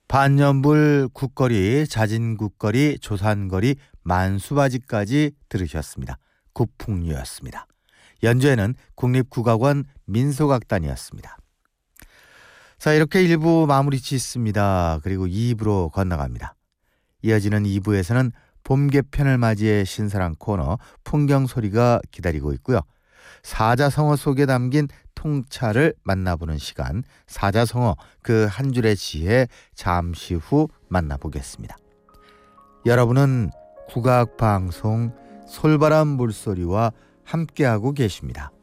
반년불 국거리, 자진국거리, 조산거리, 만수바지까지 들으셨습니다. 국풍류였습니다. 연주에는 국립국악원 민속악단이었습니다. 자, 이렇게 1부 마무리 짓습니다. 그리고 2부로 건너갑니다. 이어지는 2부에서는 봄 개편을 맞이해 신선한 코너 풍경소리가 기다리고 있고요. 사자성어 속에 담긴 통찰을 만나보는 시간, 사자성어 그 한 줄의 지혜, 잠시 후 만나보겠습니다. 여러분은 국악방송 솔바람 물소리와 함께하고 계십니다.